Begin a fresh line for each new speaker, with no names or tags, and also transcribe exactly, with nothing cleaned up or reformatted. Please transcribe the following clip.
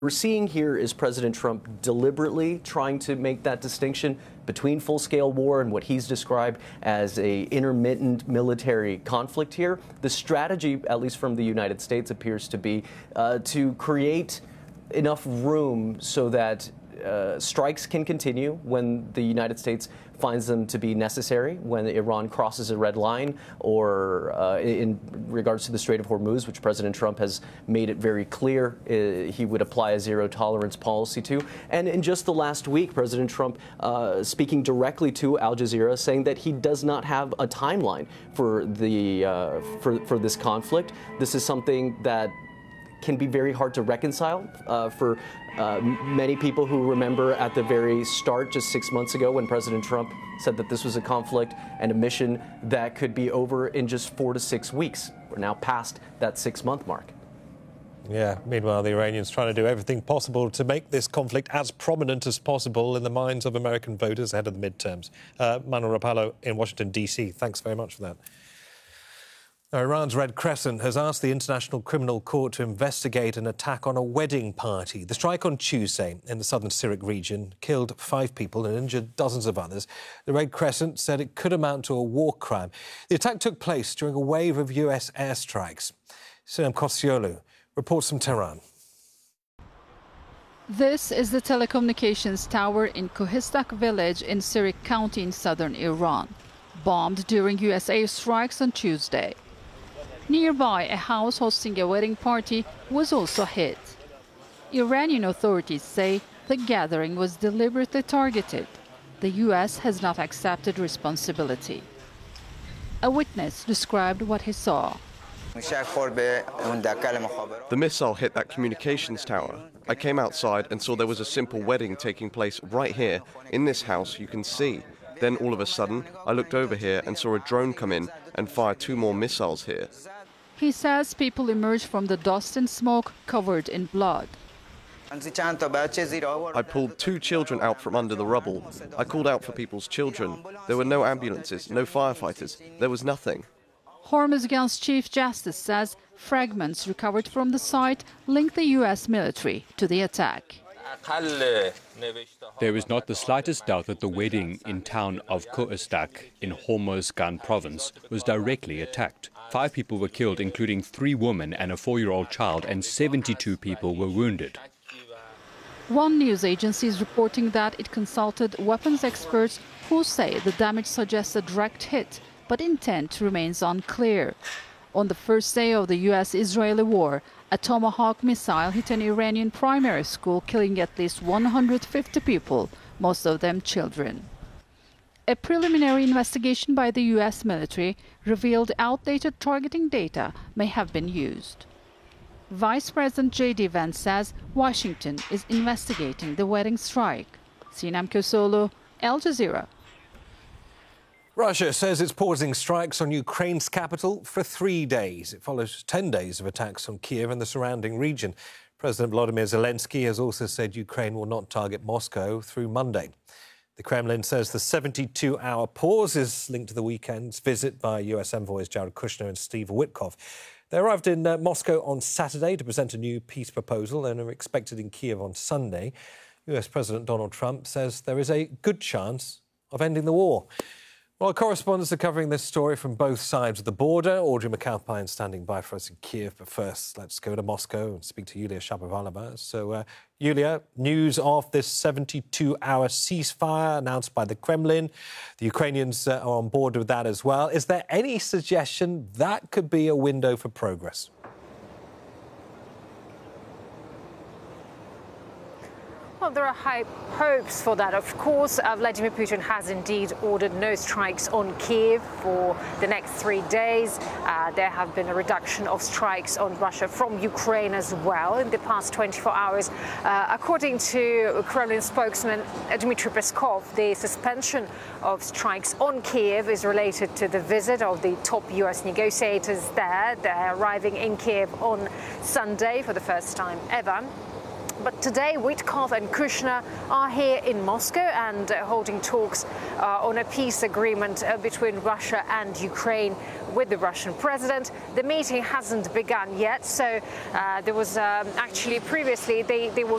We're seeing here is President Trump deliberately trying to make that distinction between full-scale war and what he's described as a intermittent military conflict here. The strategy, at least from the United States, appears to be uh, to create enough room so that uh, strikes can continue when the United States finds them to be necessary, when Iran crosses a red line, or uh, in regards to the Strait of Hormuz, which President Trump has made it very clear uh, he would apply a zero-tolerance policy to. And in just the last week, President Trump uh, speaking directly to Al Jazeera, saying that he does not have a timeline for the uh, for, for this conflict. This is something that can be very hard to reconcile uh, for uh, many people who remember at the very start, just six months ago, when President Trump said that this was a conflict and a mission that could be over in just four to six weeks. We're now past that six-month mark.
Yeah, meanwhile, the Iranians trying to do everything possible to make this conflict as prominent as possible in the minds of American voters ahead of the midterms. Uh, Manuel Rapallo in Washington, D C, thanks very much for that. Now, Iran's Red Crescent has asked the International Criminal Court to investigate an attack on a wedding party. The strike on Tuesday in the southern Syriac region killed five people and injured dozens of others. The Red Crescent said it could amount to a war crime. The attack took place during a wave of U S airstrikes. Sinem Kosiolu reports from Tehran.
This is the telecommunications tower in Kohistak village in Syriac County in southern Iran, bombed during U S airstrikes on Tuesday. Nearby, a house hosting a wedding party was also hit. Iranian authorities say the gathering was deliberately targeted. The U S has not accepted responsibility. A witness described what he saw.
The missile hit that communications tower. I came outside and saw there was a simple wedding taking place right here, in this house you can see. Then all of a sudden, I looked over here and saw a drone come in and fire two more missiles here.
He says people emerged from the dust and smoke covered in blood.
I pulled two children out from under the rubble. I called out for people's children. There were no ambulances, no firefighters. There was nothing.
Hormuzgan's Chief Justice says fragments recovered from the site link the U S military to the attack.
There is not the slightest doubt that the wedding in town of Kohistak in Hormozgan province was directly attacked. Five people were killed, including three women and a four-year-old child, and seventy-two people were wounded.
One news agency is reporting that it consulted weapons experts who say the damage suggests a direct hit, but intent remains unclear. On the first day of the U S Israeli war, a Tomahawk missile hit an Iranian primary school, killing at least one hundred fifty people, most of them children. A preliminary investigation by the U S military revealed outdated targeting data may have been used. Vice President J D Vance says Washington is investigating the wedding strike. Sinem Kosiolu, Al Jazeera.
Russia says it's pausing strikes on Ukraine's capital for three days. It follows ten days of attacks on Kiev and the surrounding region. President Volodymyr Zelensky has also said Ukraine will not target Moscow through Monday. The Kremlin says the seventy-two hour pause is linked to the weekend's visit by U S envoys Jared Kushner and Steve Witkoff. They arrived in uh, Moscow on Saturday to present a new peace proposal and are expected in Kiev on Sunday. U S President Donald Trump says there is a good chance of ending the war. Well, correspondents are covering this story from both sides of the border. Audrey McAlpine standing by for us in Kiev. But first, let's go to Moscow and speak to Yulia Shapovalova. So, uh, Yulia, news of this seventy-two hour ceasefire announced by the Kremlin. The Ukrainians uh, are on board with that as well. Is there any suggestion that could be a window for progress?
Well, there are high hopes for that. Of course, uh, Vladimir Putin has indeed ordered no strikes on Kiev for the next three days. Uh, there have been a reduction of strikes on Russia from Ukraine as well in the past twenty-four hours. Uh, according to Kremlin spokesman Dmitry Peskov, the suspension of strikes on Kiev is related to the visit of the top U S negotiators there. They're arriving in Kiev on Sunday for the first time ever. But today, Witkoff and Kushner are here in Moscow and uh, holding talks uh, on a peace agreement uh, between Russia and Ukraine with the Russian president. The meeting hasn't begun yet, so uh, there was um, actually previously they, they were